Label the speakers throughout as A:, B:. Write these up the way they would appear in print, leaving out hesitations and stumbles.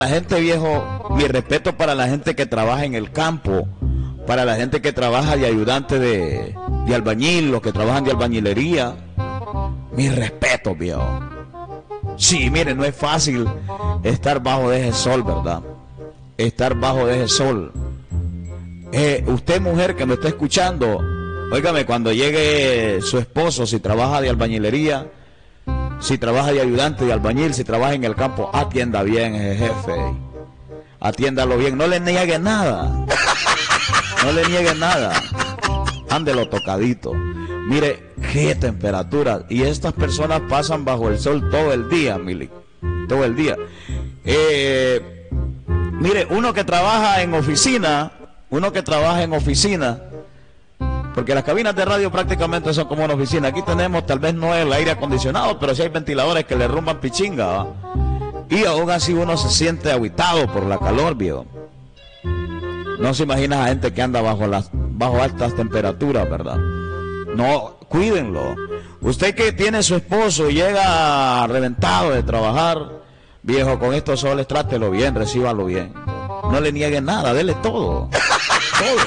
A: La gente, viejo, mi respeto para la gente que trabaja en el campo, para la gente que trabaja de ayudante de albañil, los que trabajan de albañilería. Mi respeto, viejo. Sí, mire, no es fácil estar bajo de ese sol, ¿verdad? Estar bajo de ese sol. Usted, mujer que me está escuchando, óigame, cuando llegue su esposo, si trabaja de albañilería, si trabaja de ayudante de albañil, si trabaja en el campo, atienda bien ese jefe. Atiéndalo bien, no le niegue nada. No le niegue nada. Ándelo tocadito. Mire, qué temperatura. Y estas personas pasan bajo el sol todo el día, Mili. Todo el día. Mire, uno que trabaja en oficina, porque las cabinas de radio prácticamente son como una oficina. Aquí tenemos, tal vez no el aire acondicionado, pero sí hay ventiladores que le rumban pichinga, ¿va? Y aún así uno se siente agüitado por la calor, viejo. No se imagina a gente que anda bajo altas temperaturas, ¿verdad? No, cuídenlo. Usted que tiene su esposo y llega reventado de trabajar, viejo, con estos soles, trátelo bien, recíbalo bien. No le niegue nada, dele todo. Todo.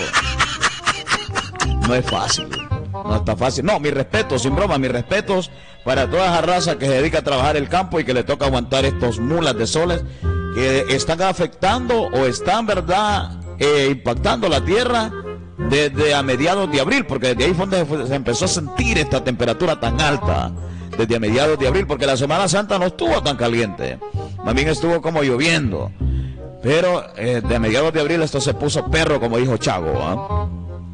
A: No es fácil. No está fácil. No, mi respeto, sin broma, mis respetos para toda esa raza que se dedica a trabajar el campo y que le toca aguantar estos mulas de soles que están afectando o están, ¿verdad?, impactando la tierra desde a mediados de abril, porque desde ahí fue donde se empezó a sentir esta temperatura tan alta, desde a mediados de abril, porque la Semana Santa no estuvo tan caliente, también estuvo como lloviendo, pero de a mediados de abril esto se puso perro, como dijo Chago, ¿eh?